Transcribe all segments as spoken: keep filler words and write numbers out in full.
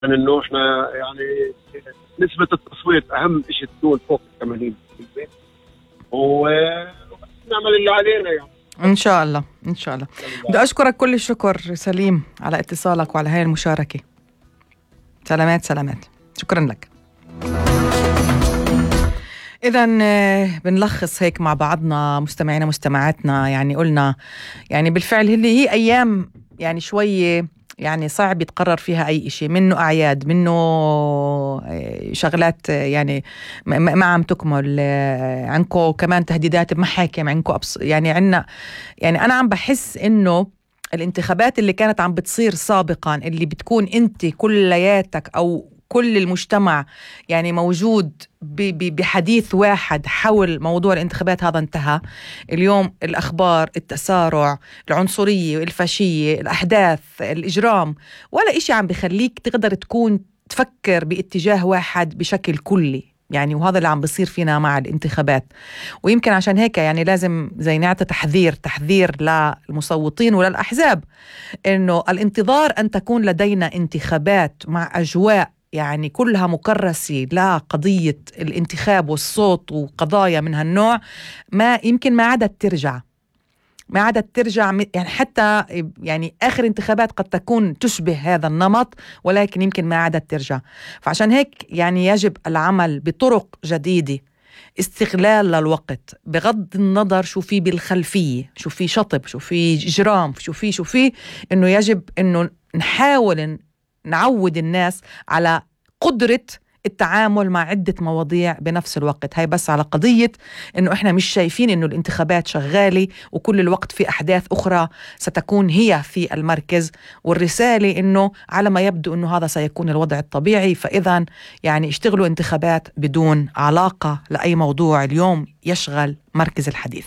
انه احنا يعني نسبة التصويت اهم شيء تكون فوق ثمانين بالمئة ونعمل اللي علينا يعني. ان شاء الله ان شاء الله. بدي اشكرك كل الشكر سليم على اتصالك وعلى هاي المشاركة. سلامات سلامات، شكرا لك. إذا بنلخص هيك مع بعضنا مستمعينا مستمعاتنا، يعني قلنا يعني بالفعل اللي هي أيام يعني شوية يعني صعب يتقرر فيها أي إشي، منه أعياد، منه شغلات يعني ما عم تكمل، عنكو كمان تهديدات بمحاكم، عنكو يعني عنا يعني أنا عم بحس إنه الانتخابات اللي كانت عم بتصير سابقا اللي بتكون أنت كلياتك أو كل المجتمع يعني موجود بحديث واحد حول موضوع الانتخابات، هذا انتهى. اليوم الأخبار، التسارع، العنصرية، الفاشية، الأحداث، الإجرام، ولا إشي عم بخليك تقدر تكون تفكر باتجاه واحد بشكل كلي يعني، وهذا اللي عم بصير فينا مع الانتخابات. ويمكن عشان هيك يعني لازم زي نعطي تحذير تحذير للمصوتين وللأحزاب إنه الانتظار أن تكون لدينا انتخابات مع أجواء يعني كلها مكرسة لقضية الانتخاب والصوت وقضايا من هالنوع، ما يمكن ما عادت ترجع ما عادت ترجع يعني، حتى يعني آخر انتخابات قد تكون تشبه هذا النمط ولكن يمكن ما عادت ترجع. فعشان هيك يعني يجب العمل بطرق جديدة، استغلال للوقت بغض النظر شو في بالخلفية، شو في شطب، شو في إجرام، شو في شو في إنه يجب إنه نحاول نعود الناس على قدرة التعامل مع عدة مواضيع بنفس الوقت. هاي بس على قضية إنه إحنا مش شايفين إنه الانتخابات شغالة وكل الوقت في أحداث أخرى ستكون هي في المركز، والرسالة إنه على ما يبدو إنه هذا سيكون الوضع الطبيعي. فإذا يعني اشتغلوا انتخابات بدون علاقة لأي موضوع اليوم يشغل مركز الحديث.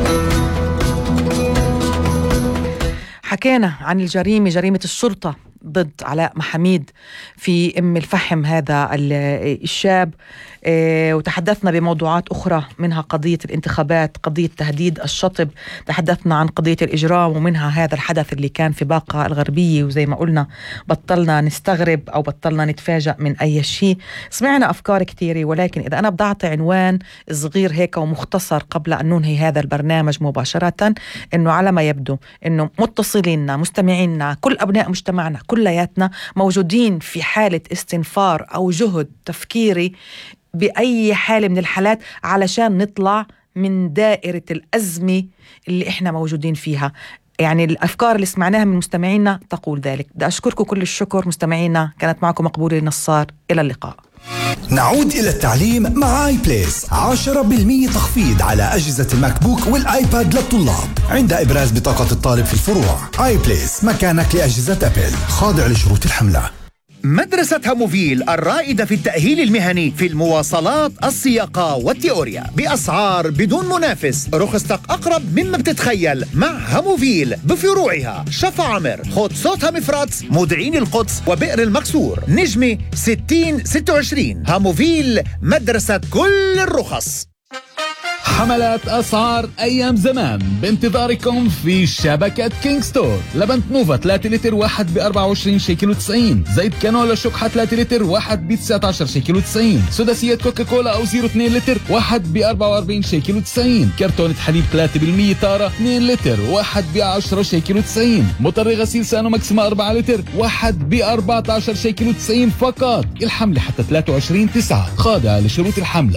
حكينا عن الجريمة، جريمة الشرطة ضد علاء محميد في أم الفحم هذا الشاب، وتحدثنا بموضوعات أخرى منها قضية الانتخابات، قضية تهديد الشطب، تحدثنا عن قضية الإجرام ومنها هذا الحدث اللي كان في باقة الغربية. وزي ما قلنا بطلنا نستغرب أو بطلنا نتفاجأ من أي شيء، سمعنا أفكار كثيرة، ولكن إذا أنا بدي أعطي عنوان صغير هيك ومختصر قبل أن ننهي هذا البرنامج مباشرة، إنه على ما يبدو إنه متصليننا مستمعينا كل أبناء مجتمعنا كلياتنا موجودين في حالة استنفار أو جهد تفكيري بأي حالة من الحالات علشان نطلع من دائرة الأزمة اللي إحنا موجودين فيها. يعني الأفكار اللي سمعناها من مستمعينا تقول ذلك. بدي أشكركم كل الشكر مستمعينا، كانت معكم مقبولة نصار، إلى اللقاء. نعود إلى التعليم مع آي بليس. عشرة بالمئة تخفيض على أجهزة الماك بوك والآيباد للطلاب عند إبراز بطاقة الطالب في الفروع. آي بليس مكانك لأجهزة أبل، خاضع لشروط الحملة. مدرسة هاموفيل الرائدة في التأهيل المهني في المواصلات، السياقة والتيوريا بأسعار بدون منافس. رخصتك أقرب مما بتتخيل مع هاموفيل بفروعها شفا عمر، خود صوتها مفراتس، مودعين القدس وبئر المكسور. نجمة ستين ستة وعشرين. هاموفيل مدرسة كل الرخص. حملات أسعار أيام زمان بانتظاركم في شبكة كينج ستور. لبن نوفا ثلاثة لتر واحد ب أربعة وعشرين شيكل وتسعين. زيت كانولا شكحة ثلاثة لتر واحد ب تسعة عشر شيكل وتسعين. سداسيات كوكا كولا أو زيرو اثنين لتر واحد ب أربعة وأربعين شيكل وتسعين. كرتونة حليب ثلاثة بالمئة تارة اثنين لتر واحد ب عشرة شيكل وتسعين. مطر غسيل سانو ماكسيما أربعة لتر واحد ب أربعة عشر شيكل وتسعين فقط. الحملة حتى ثلاثة وعشرين تسعة، خاضعة لشروط الحملة.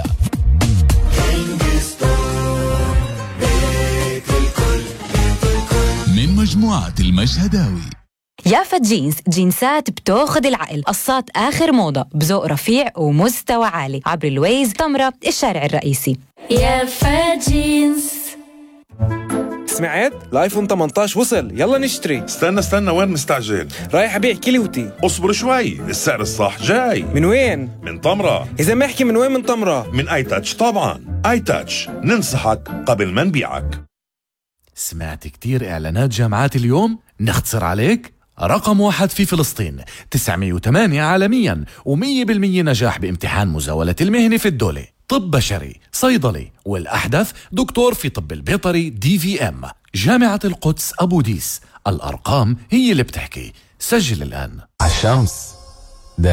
من مجموعة المشهداوي. يافا جينز، جينسات بتاخد العقل، قصات آخر موضة بذوق رفيع ومستوى عالي. عبر الويز، تمرة، الشارع الرئيسي. يافا جينز. سمعت؟ الايفون ثمانية عشر وصل، يلا نشتري. استنى استنى، وين مستعجل؟ رايح ابيع كليوتي. اصبر شوي، السعر الصح جاي. من وين؟ من تمرة. اذا ما احكي من وين من تمرة؟ من اي تاتش طبعا. اي تاتش، ننصحك قبل ما نبيعك. سمعت كتير إعلانات جامعات اليوم؟ نختصر عليك؟ رقم واحد في فلسطين، تسعمية وثمانية عالميا، ومية بالمية نجاح بامتحان مزاولة المهنة في الدولة. طب بشري، صيدلي، والأحدث دكتور في طب البيطري دي في ام. جامعة القدس أبو ديس، الأرقام هي اللي بتحكي. سجل الآن. عالشمس